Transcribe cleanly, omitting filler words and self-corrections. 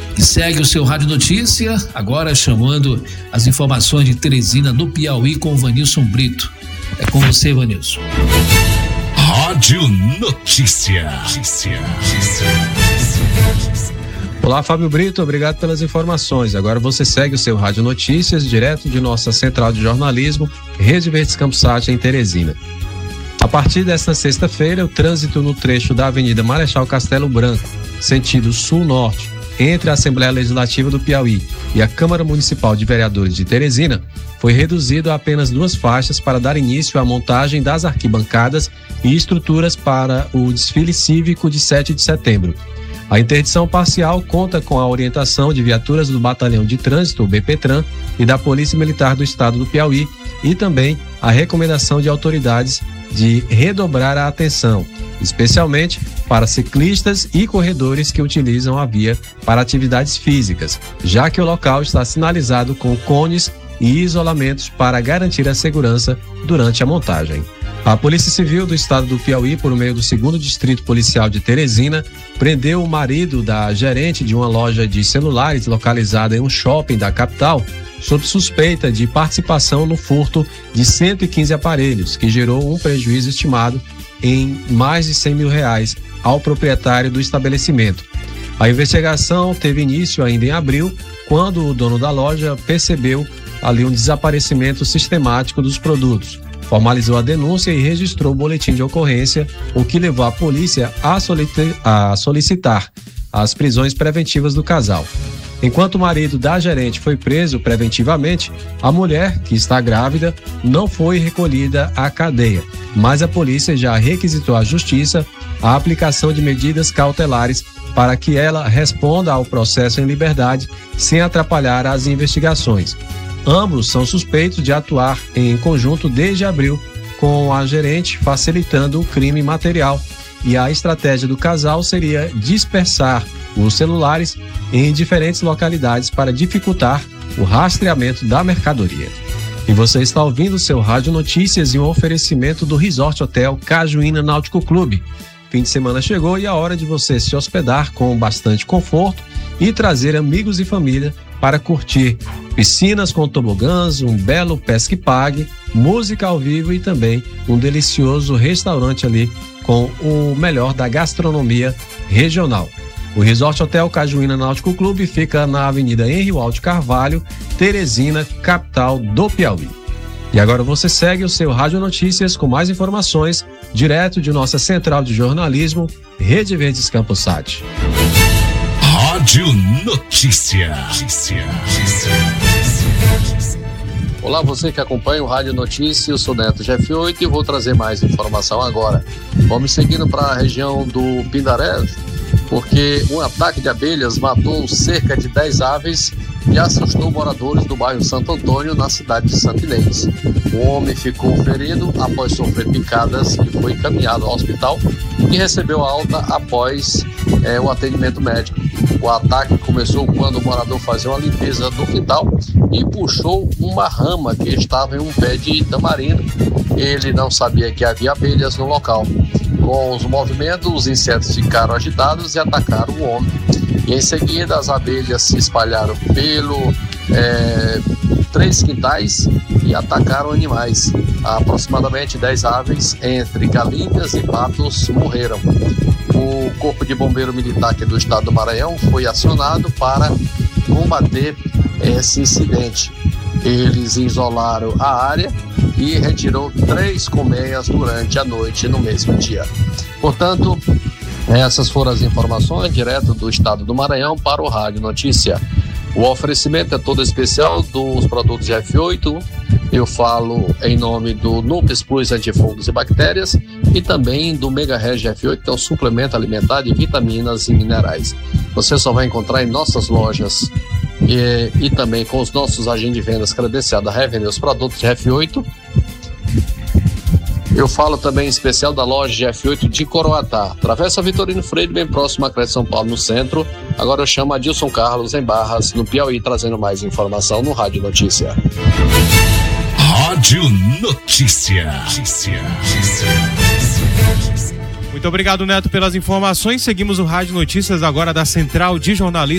E segue o seu Rádio Notícia, agora chamando as informações de Teresina, do Piauí, com o Vanilson Brito. É com você, Vanilson. Rádio Notícia. Olá, Fábio Brito, obrigado pelas informações. Agora você segue o seu Rádio Notícias, direto de nossa central de jornalismo, Rede Verdes Campos Sat, em Teresina. A partir desta sexta-feira, o trânsito no trecho da Avenida Marechal Castelo Branco, sentido sul-norte, entre a Assembleia Legislativa do Piauí e a Câmara Municipal de Vereadores de Teresina, foi reduzido a apenas 2 faixas para dar início à montagem das arquibancadas e estruturas para o desfile cívico de 7 de setembro. A interdição parcial conta com a orientação de viaturas do Batalhão de Trânsito, o BPTran, e da Polícia Militar do Estado do Piauí, e também a recomendação de autoridades de redobrar a atenção, especialmente para ciclistas e corredores que utilizam a via para atividades físicas, já que o local está sinalizado com cones e isolamentos para garantir a segurança durante a montagem. A Polícia Civil do Estado do Piauí, por meio do 2º Distrito Policial de Teresina, prendeu o marido da gerente de uma loja de celulares localizada em um shopping da capital, sob suspeita de participação no furto de 115 aparelhos, que gerou um prejuízo estimado em mais de R$100 mil ao proprietário do estabelecimento. A investigação teve início ainda em abril, quando o dono da loja percebeu ali um desaparecimento sistemático dos produtos. Formalizou a denúncia e registrou o boletim de ocorrência, o que levou a polícia a solicitar as prisões preventivas do casal. Enquanto o marido da gerente foi preso preventivamente, a mulher, que está grávida, não foi recolhida à cadeia, mas a polícia já requisitou à Justiça a aplicação de medidas cautelares para que ela responda ao processo em liberdade sem atrapalhar as investigações. Ambos são suspeitos de atuar em conjunto desde abril com a gerente, facilitando o crime material, e a estratégia do casal seria dispersar os celulares em diferentes localidades para dificultar o rastreamento da mercadoria. E você está ouvindo o seu Rádio Notícias e um oferecimento do Resort Hotel Cajuína Náutico Clube. Fim de semana chegou e é hora de você se hospedar com bastante conforto e trazer amigos e família para curtir piscinas com tobogãs, um belo pesque pague, música ao vivo e também um delicioso restaurante ali com o melhor da gastronomia regional. O Resort Hotel Cajuína Náutico Clube fica na Avenida Henri Walter Carvalho, Teresina, capital do Piauí. E agora você segue o seu Rádio Notícias com mais informações, direto de nossa central de jornalismo, Rede Verdes Campos Sat. Rádio Notícia. Olá, você que acompanha o Rádio Notícias, eu sou Neto GF8 e vou trazer mais informação agora. Vamos seguindo para a região do Pindaré, porque um ataque de abelhas matou cerca de 10 aves e assustou moradores do bairro Santo Antônio, na cidade de Santa Inês. O homem ficou ferido após sofrer picadas e foi encaminhado ao hospital e recebeu alta após o atendimento médico. O ataque começou quando o morador fazia uma limpeza no quintal e puxou uma rama que estava em um pé de tamarindo. Ele não sabia que havia abelhas no local. Com os movimentos, os insetos ficaram agitados e atacaram o homem. E em seguida, as abelhas se espalharam pelo 3 quintais e atacaram animais. Aproximadamente 10 aves, entre galinhas e patos, morreram. O Corpo de Bombeiro Militar aqui do Estado do Maranhão foi acionado para combater esse incidente. Eles isolaram a área e retirou 3 colmeias durante a noite no mesmo dia. Portanto, essas foram as informações direto do Estado do Maranhão para o Rádio Notícia. O oferecimento é todo especial dos produtos F8. Eu falo em nome do Nupes Plus Antifungos e Bactérias e também do Mega Reg F8, que é um suplemento alimentar de vitaminas e minerais. Você só vai encontrar em nossas lojas e também com os nossos agentes de vendas credenciados a revender os produtos de F8. Eu falo também em especial da loja de F8 de Coroatá, Travessa Vitorino Freire, bem próximo à Crédito São Paulo, no centro. Agora eu chamo Adilson Carlos em Barras, no Piauí, trazendo mais informação no Rádio Notícia. Rádio Notícia. Muito obrigado, Neto, pelas informações. Seguimos o Rádio Notícias agora da Central de Jornalismo.